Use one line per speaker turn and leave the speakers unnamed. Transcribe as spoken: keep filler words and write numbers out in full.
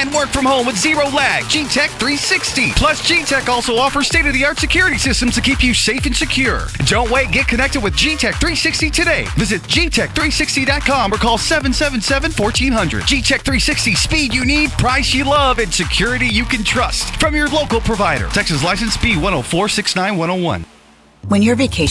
and work from home with zero lag. G Tech three sixty. Plus, G Tech also offers state-of-the-art security systems to keep you safe and secure. Don't wait. Get connected with G Tech three sixty today. Visit G Tech three sixty dot com or call seven seven seven, one four zero zero. G Tech three sixty. Speed you need, price you love, and security you can trust. From your local provider. Texas license B one oh four six nine one oh one.
When your vacation